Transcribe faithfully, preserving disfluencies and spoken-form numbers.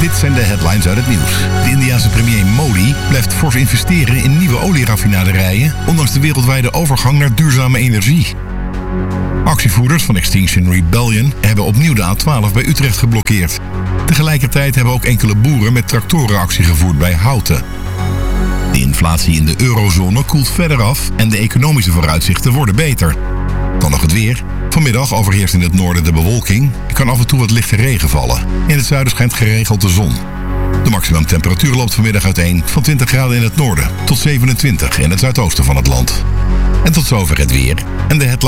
Dit zijn de headlines uit het nieuws. De Indiase premier Modi blijft fors investeren in nieuwe olieraffinaderijen, ondanks de wereldwijde overgang naar duurzame energie. Actievoerders van Extinction Rebellion hebben opnieuw de A twaalf bij Utrecht geblokkeerd. Tegelijkertijd hebben ook enkele boeren met tractoren actie gevoerd bij Houten. De inflatie in de eurozone koelt verder af en de economische vooruitzichten worden beter. Dan nog het weer. Vanmiddag overheerst in het noorden de bewolking. Er kan af en toe wat lichte regen vallen. In het zuiden schijnt geregeld de zon. De maximumtemperatuur loopt vanmiddag uiteen van twintig graden in het noorden tot zevenentwintig in het zuidoosten van het land. En tot zover het weer en de headline.